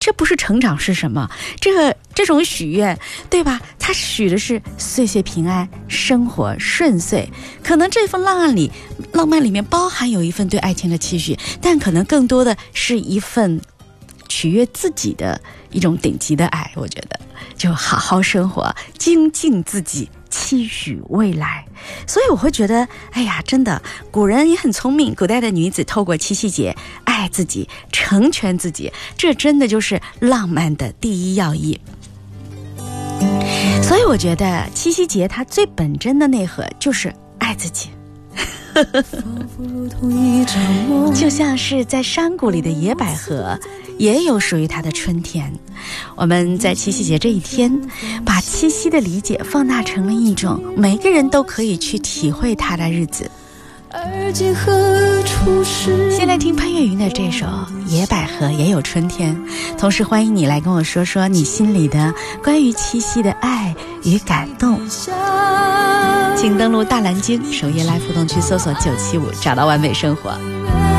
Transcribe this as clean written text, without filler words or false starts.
这不是成长是什么？这种许愿，对吧？他许的是岁岁平安，生活顺遂。可能这份浪漫里面包含有一份对爱情的期许，但可能更多的是一份取悦自己的一种顶级的爱。我觉得就好好生活，精进自己，期许未来。所以我会觉得，哎呀，真的，古人也很聪明，古代的女子透过七夕节爱自己，成全自己，这真的就是浪漫的第一要义。所以我觉得七夕节它最本真的内核就是爱自己。就像是在山谷里的野百合，也有属于它的春天。我们在七夕节这一天，把七夕的理解放大成了一种每个人都可以去体会它的日子。先来听潘越云的这首《野百合也有春天》，同时欢迎你来跟我说说你心里的关于七夕的爱与感动。请登录大蓝鲸首页来互动区搜索975，找到完美生活。